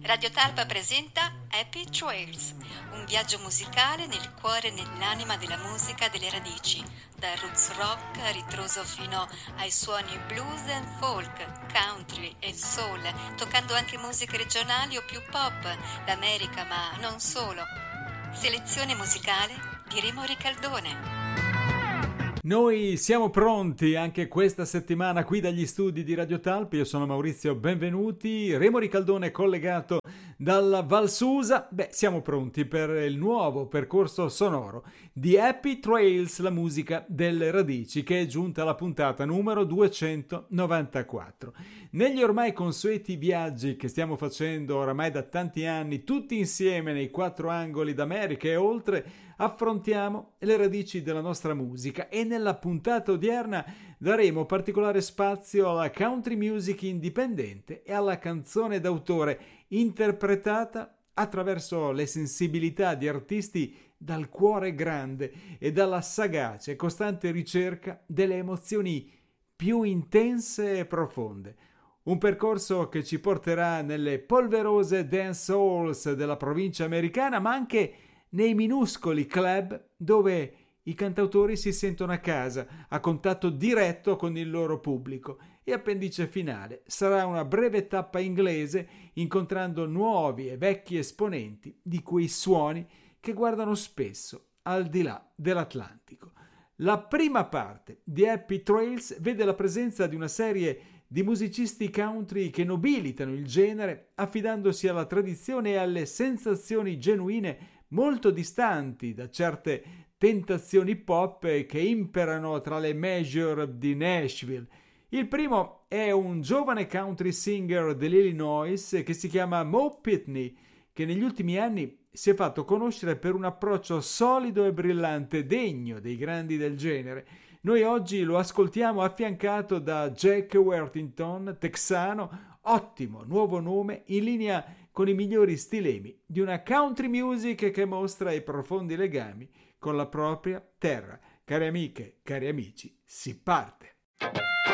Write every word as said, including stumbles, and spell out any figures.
Radio Talpa presenta Happy Trails, un viaggio musicale nel cuore e nell'anima della musica delle radici, dal roots rock a ritroso fino ai suoni blues and folk, country e soul, toccando anche musiche regionali o più pop, l'America ma non solo. Selezione musicale di Remo Ricaldone. Noi siamo pronti anche questa settimana qui dagli studi di Radio Talpa. Io sono Maurizio, benvenuti. Remo Ricaldone collegato dalla Val Susa. Beh, siamo pronti per il nuovo percorso sonoro di Happy Trails, la musica delle radici, che è giunta alla puntata numero duecentonovantaquattro. Negli ormai consueti viaggi che stiamo facendo oramai da tanti anni, tutti insieme nei quattro angoli d'America e oltre, affrontiamo le radici della nostra musica e nella puntata odierna daremo particolare spazio alla country music indipendente e alla canzone d'autore interpretata attraverso le sensibilità di artisti dal cuore grande e dalla sagace e costante ricerca delle emozioni più intense e profonde. Un percorso che ci porterà nelle polverose dance halls della provincia americana, ma anche nei minuscoli club dove i cantautori si sentono a casa, a contatto diretto con il loro pubblico. E appendice finale sarà una breve tappa inglese, incontrando nuovi e vecchi esponenti di quei suoni che guardano spesso al di là dell'Atlantico. La prima parte di Happy Trails vede la presenza di una serie di musicisti country che nobilitano il genere, affidandosi alla tradizione e alle sensazioni genuine molto distanti da certe tentazioni pop che imperano tra le major di Nashville. Il primo è un giovane country singer dell'Illinois che si chiama Mo Pitney, che negli ultimi anni si è fatto conoscere per un approccio solido e brillante, degno dei grandi del genere. Noi oggi lo ascoltiamo affiancato da Jack Worthington, texano, ottimo nuovo nome in linea con i migliori stilemi di una country music che mostra i profondi legami con la propria terra. Cari amiche, cari amici, si parte!